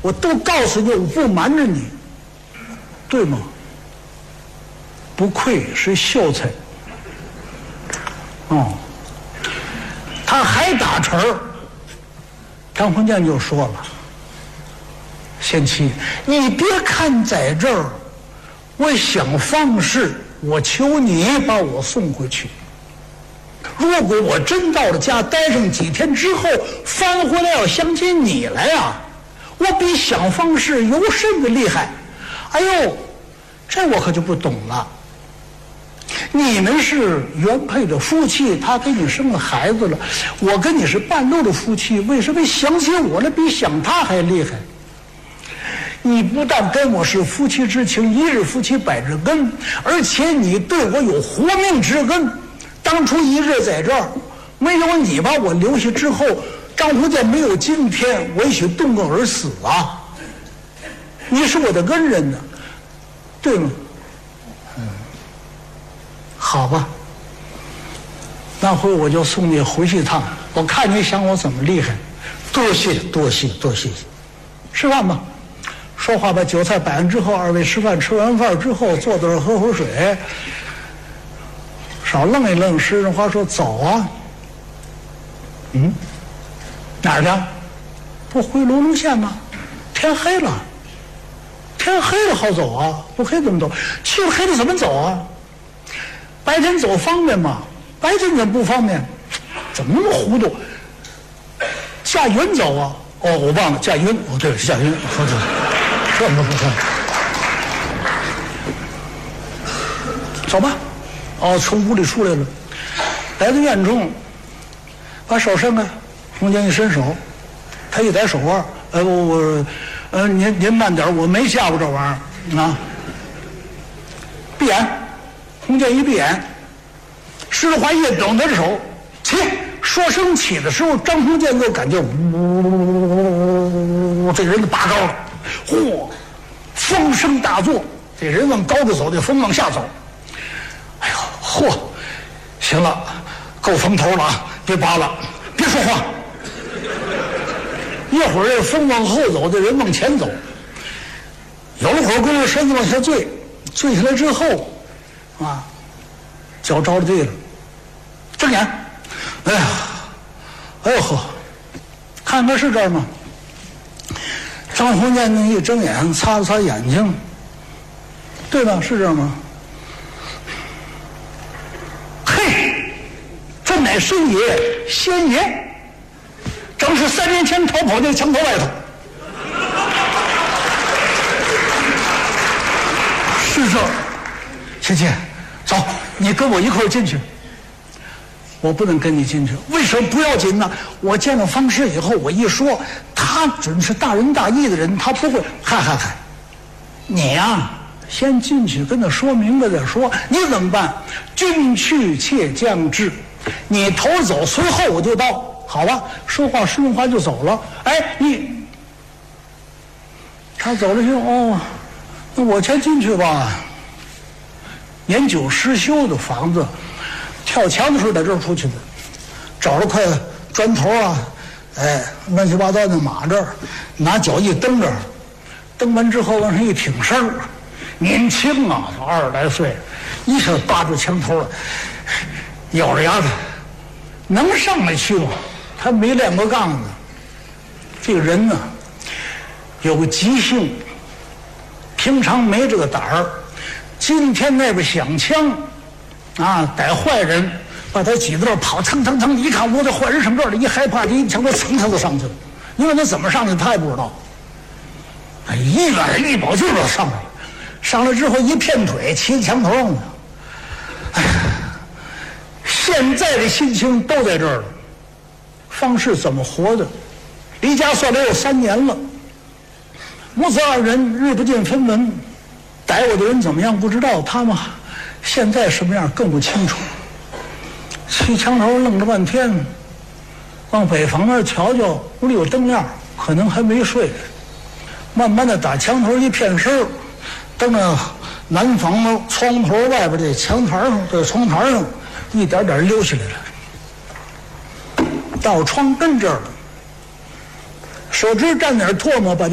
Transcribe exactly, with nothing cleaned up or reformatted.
我都告诉你，我不瞒着你，对吗？不愧是秀才。哦，他还打锤儿。张鸿渐就说了：“贤妻，你别看在这儿，我想方式，我求你把我送回去。如果我真到了家待上几天之后，翻回来要想起你来啊，我比想方式有甚的厉害。哎呦，这我可就不懂了。你们是原配的夫妻，他给你生了孩子了，我跟你是半路的夫妻，为什么想起我来比想他还厉害？你不但跟我是夫妻之情，一日夫妻百日恩，而且你对我有活命之恩。当初一日在这儿，没有你把我留下之后，张鸿渐没有今天，我也许冻饿而死啊！你是我的恩人呢，对吗？嗯，好吧，那回我就送你回去一趟，我看你想我怎么厉害。多谢多谢多谢，吃饭吧。说话把酒菜摆完之后，二位吃饭，吃完饭之后坐在这儿喝口水，少愣一愣。施仁华说：“走啊。”嗯，哪儿去？不回卢龙县吗？天黑了，天黑了好走啊，不黑怎么走？去了黑了怎么走啊？白天走方便吗？白天怎么不方便？怎么那么糊涂？驾云走啊？哦，我忘了驾云。哦，对，是驾云。说错了，这么说错了。走吧。哦，从屋里出来了，来到院中，把手伸开。洪建一伸手，他一戴手腕，呃，我我，呃，您您慢点，我没下过这玩意儿啊。闭眼，洪建一闭眼，施仁华一抖他的手，起。说声起的时候，张鸿渐就感觉呜，这人就拔高了，嚯，风声大作，这人往高处走，这风往下走。哎呦，嚯，行了，够风头了啊！别拔了，别说话。一会儿这风往后走，这人往前走。有了会儿功夫，身子往下坠，坠下来之后，啊，脚着了地了，睁眼。哎呀，哎呦呵，看看是这儿吗？张鸿渐那一睁眼，擦了擦眼睛，对吧？是这儿吗？嘿，这乃神爷仙爷，正是三年前逃跑那墙头外头。是这儿，贤妻，走，你跟我一块儿进去。我不能跟你进去，为什么？不要紧呢。我见了方士以后，我一说，他准是大仁大义的人，他不会。嗨嗨嗨，你呀、啊，先进去跟他说明白再说。你怎么办？君去且将至，你头走，随后我就到，好吧？说话施仁华就走了。哎，你，他走了以后，哦，那我先进去吧。年久失修的房子。跳墙的时候在这儿出去的，找了块砖头啊，哎，乱七八糟的码这儿，拿脚一蹬这儿，蹬完之后往上一挺身儿，年轻啊，二十来岁，一下扒住墙头了，咬着牙子，能上来去吗？他没练过杠子，这个人呢，有个急性，平常没这个胆儿，今天那边响枪。啊，逮坏人，把他挤到这儿跑，腾腾腾！一看我这坏人什么这儿了，一害怕，这一枪他噌他就上去了。因为他怎么上去他也不知道。哎，一个人一宝劲儿就上来了，上来之后一片腿骑墙头上呢。哎，现在的心情都在这儿了。方士怎么活的？离家算来有三年了，母子二人日不见分文，逮我的人怎么样不知道，他们。现在什么样更不清楚。骑墙头愣了半天，往北房那儿瞧瞧，屋里有灯亮，可能还没睡。慢慢的打墙头一片身，蹬到南房的窗头外边这墙台上，这窗台上一点点溜下来了，到窗根这儿了，手指蘸点唾沫把